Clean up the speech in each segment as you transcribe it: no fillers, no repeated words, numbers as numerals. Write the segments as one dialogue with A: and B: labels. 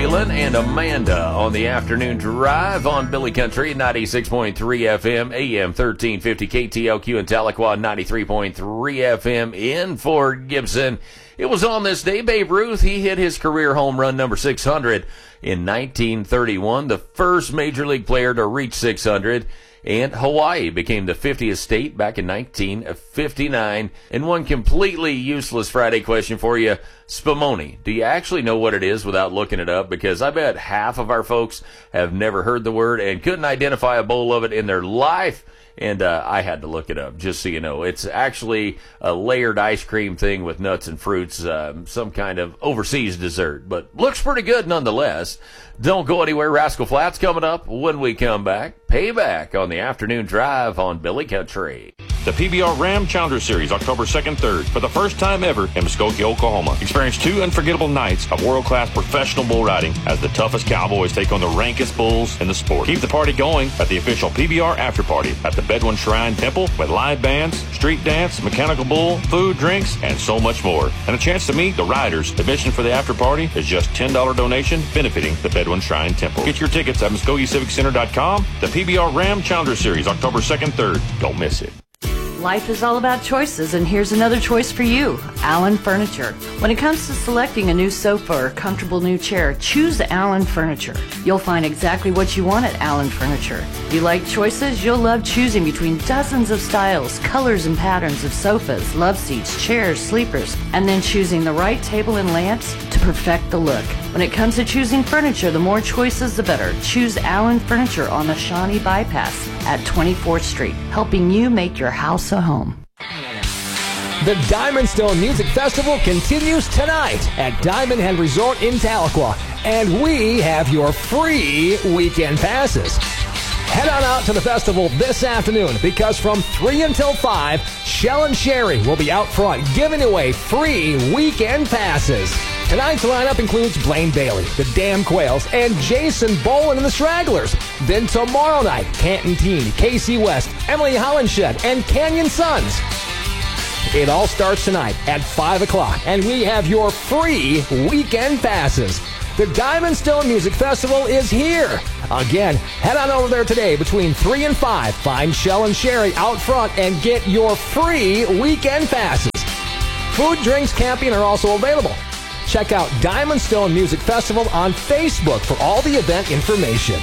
A: Waylon and Amanda on the afternoon drive on Billy Country, 96.3 FM, AM 1350 KTLQ in Tahlequah, 93.3 FM in Fort Gibson. It was on this day, Babe Ruth, he hit his career home run number 600 in 1931, the first Major League player to reach 600. And Hawaii became the 50th state back in 1959. And one completely useless Friday question for you, spumoni. Do you actually know what it is without looking it up? Because I bet half of our folks have never heard the word and couldn't identify a bowl of it in their life. And I had to look it up, just so you know. It's actually a layered ice cream thing with nuts and fruits, some kind of overseas dessert. But looks pretty good nonetheless. Don't go anywhere. Rascal Flatts coming up when we come back. Payback on the afternoon drive on Billy Country.
B: The PBR Ram Challenger Series, October 2nd, 3rd, for the first time ever in Muskogee, Oklahoma. Experience 2 unforgettable nights of world-class professional bull riding as the toughest cowboys take on the rankest bulls in the sport. Keep the party going at the official PBR After Party at the Bedouin Shrine Temple with live bands, street dance, mechanical bull, food, drinks, and so much more. And a chance to meet the riders. Admission for the after party is just $10 donation benefiting the Bedouin Shrine Temple. Get your tickets at MuskogeeCivicCenter.com. The PBR Ram Challenger Series, October 2nd, 3rd. Don't miss it.
C: Life is all about choices, and here's another choice for you, Allen Furniture. When it comes to selecting a new sofa or comfortable new chair, choose Allen Furniture. You'll find exactly what you want at Allen Furniture. If you like choices, you'll love choosing between dozens of styles, colors, and patterns of sofas, love seats, chairs, sleepers, and then choosing the right table and lamps to perfect the look. When it comes to choosing furniture, the more choices, the better. Choose Allen Furniture on the Shawnee Bypass at 24th Street, helping you make your house a home.
D: The Diamond Stone Music Festival continues tonight at Diamond Head Resort in Tahlequah, and we have your free weekend passes. Head on out to the festival this afternoon because from 3 until 5, Shell and Sherry will be out front giving away free weekend passes. Tonight's lineup includes Blaine Bailey, the Damn Quails, and Jason Boland and the Stragglers. Then tomorrow night, Canton Teen, Casey West, Emily Hollenshed, and Canyon Sons. It all starts tonight at 5 o'clock, and we have your free weekend passes. The Diamond Stone Music Festival is here. Again, head on over there today between 3 and 5. Find Shell and Sherry out front and get your free weekend passes. Food, drinks, camping are also available. Check out Diamond Stone Music Festival on Facebook for all the event information.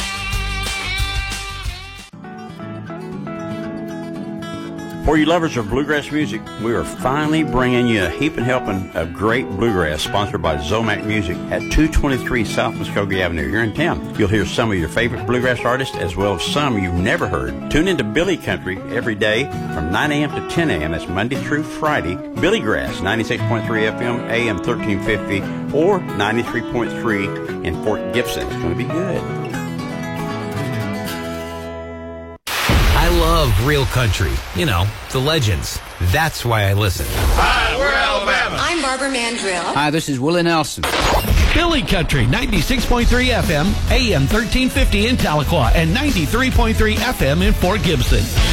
E: For you lovers of bluegrass music, we are finally bringing you a heaping helping of great bluegrass sponsored by Zomac Music at 223 South Muskogee Avenue here in town. You'll hear some of your favorite bluegrass artists as well as some you've never heard. Tune into Billy Country every day from 9 a.m. to 10 a.m. That's Monday through Friday. Billy Grass, 96.3 FM, AM 1350, or 93.3 in Fort Gibson. It's going to be good.
F: I love real country. You know, the legends. That's why I listen.
G: Hi, we're Alabama.
H: I'm Barbara Mandrill.
I: Hi, this is Willie Nelson.
J: Billy Country, 96.3 FM, AM 1350 in Tahlequah, and 93.3 FM in Fort Gibson.